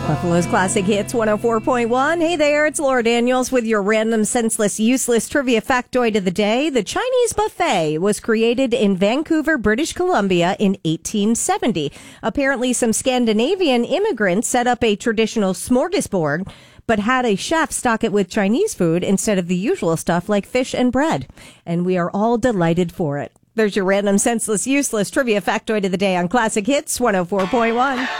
Buffalo's Classic Hits 104.1. Hey there, it's Laura Daniels with your random, senseless, useless trivia factoid of the day. The Chinese buffet was created in Vancouver, British Columbia in 1870. Apparently, some Scandinavian immigrants set up a traditional smorgasbord, but had a chef stock it with Chinese food instead of the usual stuff like fish and bread. And we are all delighted for it. There's your random, senseless, useless trivia factoid of the day on Classic Hits 104.1.